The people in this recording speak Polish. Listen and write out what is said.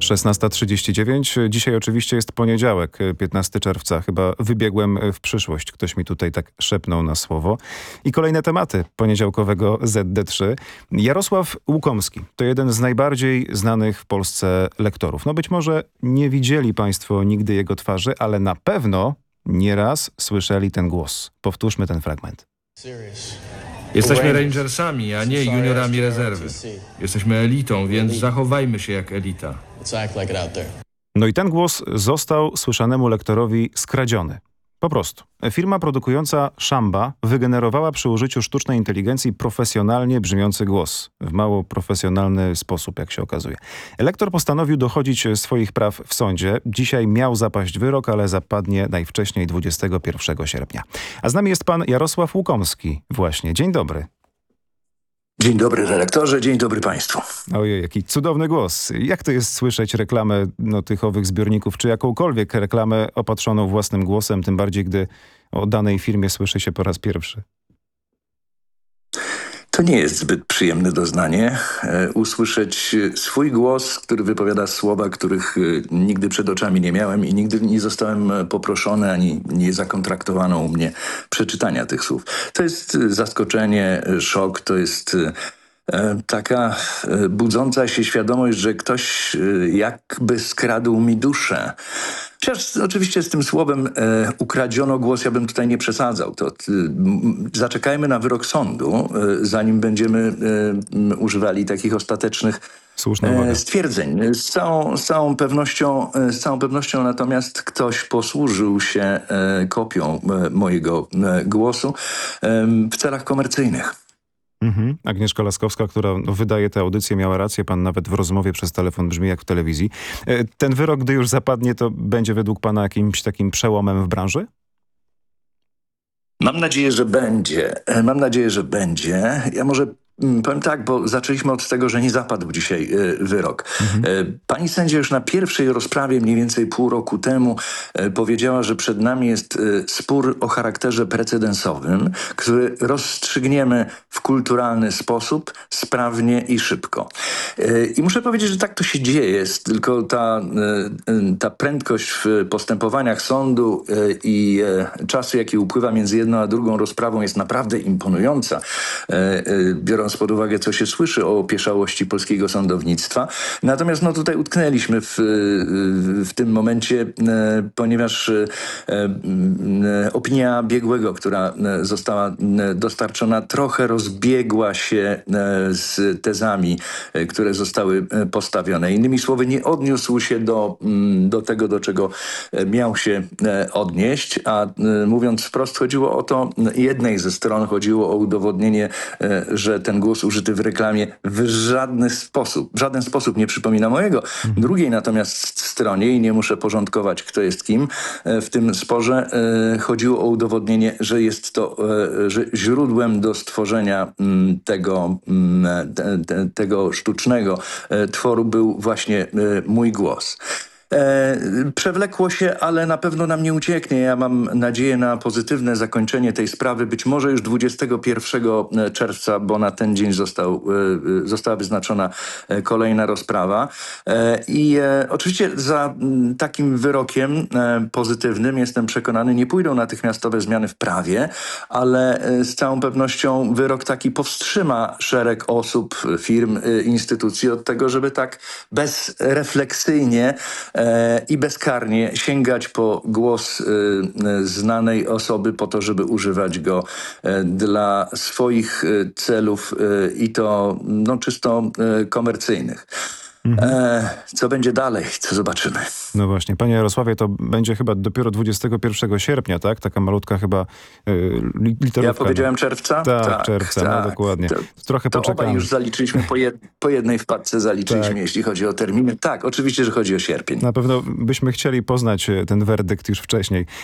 16:39. Dzisiaj oczywiście jest poniedziałek, 15 czerwca. Chyba wybiegłem w przyszłość. Ktoś mi tutaj tak szepnął na słowo. I kolejne tematy poniedziałkowego ZD3. Jarosław Łukomski to jeden z najbardziej znanych w Polsce lektorów. No być może nie widzieli państwo nigdy jego twarzy, ale na pewno nieraz słyszeli ten głos. Powtórzmy ten fragment. Jesteśmy Rangersami, a nie juniorami rezerwy. Jesteśmy elitą, więc zachowajmy się jak elita. No i ten głos został słyszanemu lektorowi skradziony. Po prostu. Firma produkująca Szamba wygenerowała przy użyciu sztucznej inteligencji profesjonalnie brzmiący głos. W mało profesjonalny sposób, jak się okazuje. Lektor postanowił dochodzić swoich praw w sądzie. Dzisiaj miał zapaść wyrok, ale zapadnie najwcześniej 21 sierpnia. A z nami jest pan Jarosław Łukomski. Właśnie. Dzień dobry. Dzień dobry redaktorze, dzień dobry państwu. Ojej, jaki cudowny głos. Jak to jest słyszeć reklamę tych owych zbiorników, czy jakąkolwiek reklamę opatrzoną własnym głosem, tym bardziej gdy o danej firmie słyszy się po raz pierwszy? To nie jest zbyt przyjemne doznanie. Usłyszeć swój głos, który wypowiada słowa, których nigdy przed oczami nie miałem i nigdy nie zostałem poproszony, ani nie zakontraktowano u mnie przeczytania tych słów. To jest zaskoczenie, szok, to jest taka budząca się świadomość, że ktoś jakby skradł mi duszę. Chociaż oczywiście z tym słowem ukradziono głos, ja bym tutaj nie przesadzał. Zaczekajmy na wyrok sądu, zanim będziemy używali takich ostatecznych stwierdzeń. Z całą pewnością natomiast ktoś posłużył się kopią mojego głosu w celach komercyjnych. Agnieszka Laskowska, która wydaje tę audycję, miała rację. Pan nawet w rozmowie przez telefon brzmi jak w telewizji. Ten wyrok, gdy już zapadnie, to będzie według pana jakimś takim przełomem w branży? Mam nadzieję, że będzie. Ja może powiem tak, bo zaczęliśmy od tego, że nie zapadł dzisiaj wyrok. Pani sędzia już na pierwszej rozprawie mniej więcej pół roku temu powiedziała, że przed nami jest spór o charakterze precedensowym, który rozstrzygniemy w kulturalny sposób, sprawnie i szybko. I muszę powiedzieć, że tak to się dzieje. Jest tylko ta prędkość w postępowaniach sądu i czasu, jaki upływa między jedną a drugą rozprawą, jest naprawdę imponująca, biorąc pod uwagę, co się słyszy o opieszałości polskiego sądownictwa. Natomiast tutaj utknęliśmy w tym momencie, ponieważ opinia biegłego, która została dostarczona, trochę rozbiegła się z tezami, które zostały postawione. Innymi słowy, nie odniósł się do tego, do czego miał się odnieść, a mówiąc wprost, chodziło o to, jednej ze stron chodziło o udowodnienie, że ten głos użyty w reklamie w żaden sposób nie przypomina mojego. Drugiej natomiast stronie, i nie muszę porządkować, kto jest kim, w tym sporze chodziło o udowodnienie, że jest to, że źródłem do stworzenia tego sztucznego tworu był właśnie mój głos. Przewlekło się, ale na pewno nam nie ucieknie. Ja mam nadzieję na pozytywne zakończenie tej sprawy. Być może już 21 czerwca, bo na ten dzień została wyznaczona kolejna rozprawa. I oczywiście za takim wyrokiem pozytywnym, jestem przekonany, nie pójdą natychmiastowe zmiany w prawie, ale z całą pewnością wyrok taki powstrzyma szereg osób, firm, instytucji od tego, żeby tak bezrefleksyjnie i bezkarnie sięgać po głos znanej osoby po to, żeby używać go dla swoich celów i to czysto komercyjnych. Co będzie dalej, co zobaczymy. No właśnie, panie Jarosławie, to będzie chyba dopiero 21 sierpnia, tak? Taka malutka chyba literówka. Ja powiedziałem czerwca? Tak, czerwca, tak. No dokładnie. Trochę to poczekamy. obaj już zaliczyliśmy, po jednej wpadce zaliczyliśmy, jeśli chodzi o terminy. Tak, oczywiście, że chodzi o sierpień. Na pewno byśmy chcieli poznać ten werdykt już wcześniej.